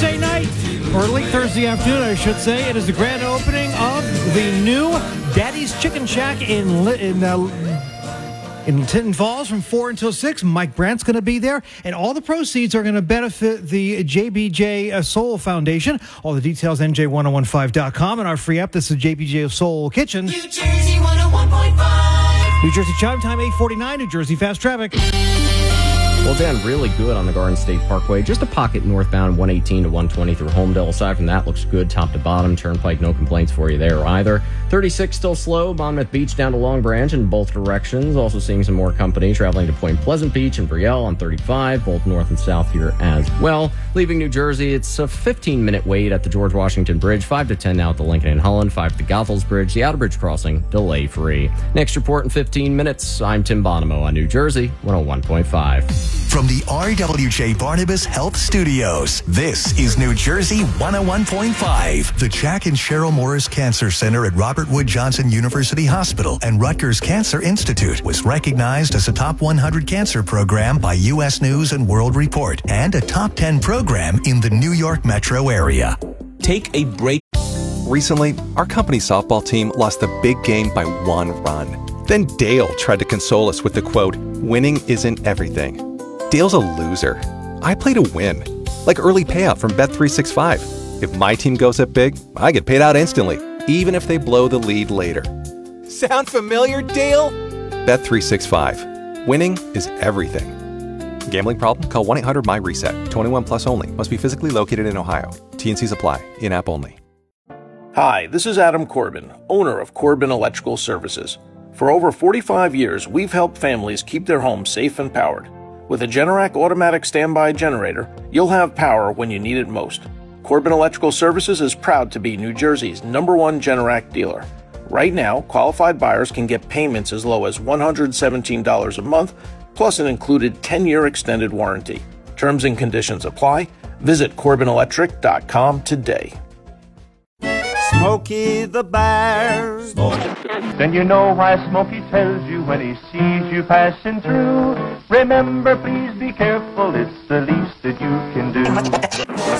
Thursday night, or late Thursday afternoon, I should say. It is the grand opening of the new Daddy's Chicken Shack in Tinton Falls from 4 until 6. Mike Brandt's going to be there, and all the proceeds are going to benefit the JBJ Soul Foundation. All the details, NJ1015.com, and our free app. This is JBJ Soul Kitchen. New Jersey 101.5. New Jersey Chime Time, 8:49. New Jersey Fast Traffic. Well, Dan, really good on the Garden State Parkway. Just a pocket northbound, 118 to 120 through Homedale. Aside from that, looks good top to bottom. Turnpike, no complaints for you there either. 36 still slow. Monmouth Beach down to Long Branch in both directions. Also seeing some more company traveling to Point Pleasant Beach and Brielle on 35, both north and south here as well. Leaving New Jersey, it's a 15-minute wait at the George Washington Bridge, 5 to 10 now at the Lincoln and Holland, 5 to Goethals Bridge, the Outer Bridge crossing, delay-free. Next report in 15 minutes. I'm Tim Bonomo on New Jersey 101.5. From the RWJ Barnabas Health Studios, this is New Jersey 101.5. The Jack and Cheryl Morris Cancer Center at Robert Wood Johnson University Hospital and Rutgers Cancer Institute was recognized as a top 100 cancer program by U.S. News and World Report and a top 10 program in the New York metro area. Take a break. Recently, our company softball team lost a big game by 1 run. Then Dale tried to console us with the quote, "Winning isn't everything." Dale's a loser. I play to win. Like early payout from Bet365. If my team goes up big, I get paid out instantly, even if they blow the lead later. Sound familiar, Dale? Bet365. Winning is everything. Gambling problem? Call 1-800-MY-RESET. 21 plus only. Must be physically located in Ohio. T&Cs apply. In-app only. Hi, this is Adam Corbin, owner of Corbin Electrical Services. For over 45 years, we've helped families keep their homes safe and powered. With a Generac automatic standby generator, you'll have power when you need it most. Corbin Electrical Services is proud to be New Jersey's #1 Generac dealer. Right now, qualified buyers can get payments as low as $117 a month, plus an included 10-year extended warranty. Terms and conditions apply. Visit CorbinElectric.com today. Smokey the Bear. Then you know why Smokey tells you when he sees you passing through. Remember, please be careful, it's the least that you can do.